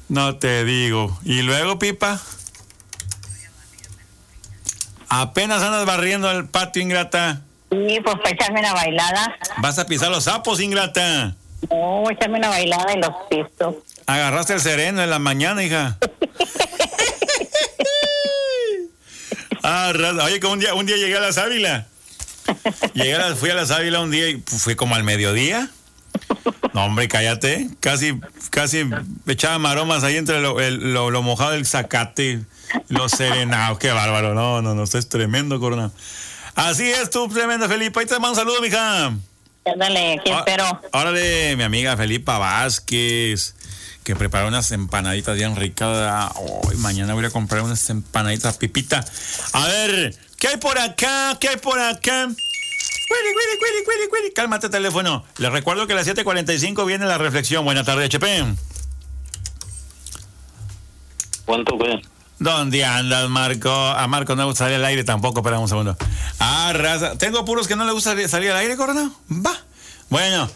No te digo. ¿Y luego, Pipa? Apenas andas barriendo el patio, ingrata. Sí, pues para echarme una bailada. ¿Vas a pisar los sapos, ingrata? No, echarme una bailada y los piso. Agarraste el sereno en la mañana, hija. Oye, que un día llegué a la Sábila. Fui a la Sábila un día y fui como al mediodía. No, hombre, cállate. Casi echaba maromas ahí entre lo mojado del zacate, los serenados. Qué bárbaro. No, esto es tremendo, Coronado. Así es, tú, tremenda Felipa. Ahí te mando un saludo, mija. Ándale, aquí espero. Órale, mi amiga Felipa Vázquez, que preparó unas empanaditas bien ricas. Mañana voy a comprar unas empanaditas, Pipita. A ver, ¿qué hay por acá? Cuiri. Cálmate, teléfono. Les recuerdo que a las 7:45 viene la reflexión. Buenas tardes, HP. ¿Cuánto fue? ¿Dónde andas, Marco? A Marco no le gusta salir al aire tampoco, espera un segundo. Raza. ¿Tengo puros que no le gusta salir al aire, Corona? Va. Bueno,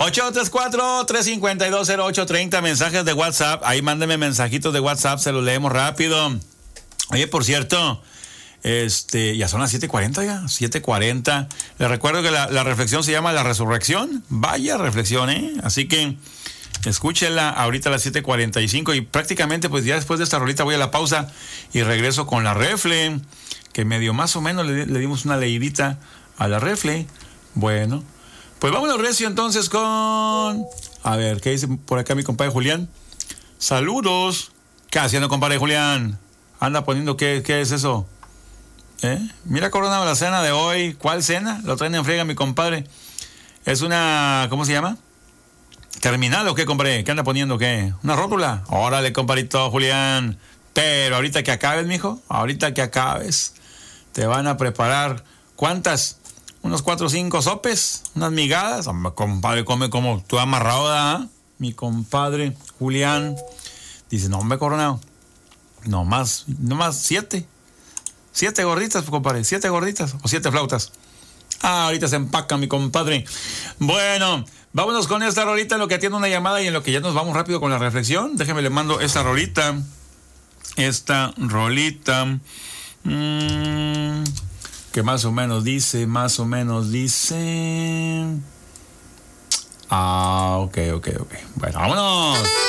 834-352-0830, mensajes de WhatsApp. Ahí mándenme mensajitos de WhatsApp, se los leemos rápido. Oye, por cierto, ya son las 7:40 ya, 7:40. Les recuerdo que la reflexión se llama La Resurrección. Vaya reflexión, ¿eh? Así que escúchenla ahorita a las 7:45 y prácticamente pues ya después de esta rolita voy a la pausa y regreso con la refle, que medio más o menos le dimos una leidita a la refle. Bueno, pues vámonos recio entonces con... A ver, ¿qué dice por acá mi compadre Julián? Saludos. ¿Qué haciendo, compadre Julián? Anda poniendo, ¿qué es eso? Mira, Coronado, la cena de hoy. ¿Cuál cena? Lo traen en friega mi compadre. Es una... ¿Cómo se llama? ¿Terminal o qué, compré? ¿Qué anda poniendo? ¿Qué? ¿Una rótula? Órale, compadrito Julián. Pero ahorita que acabes, mijo, ahorita que acabes, te van a preparar, ¿cuántas? Unos 4 o 5 sopes, unas migadas. Hombre, compadre, come como tú amarrado, ¿verdad? Mi compadre Julián dice, no, hombre, Coronado, no más 7 gorditas, compadre, 7 gorditas o 7 flautas. Ahorita se empaca, mi compadre. Bueno, vámonos con esta rolita en lo que atiende una llamada y en lo que ya nos vamos rápido con la reflexión. Déjeme, le mando esta rolita. Que más o menos dice. Ok. Bueno, vámonos.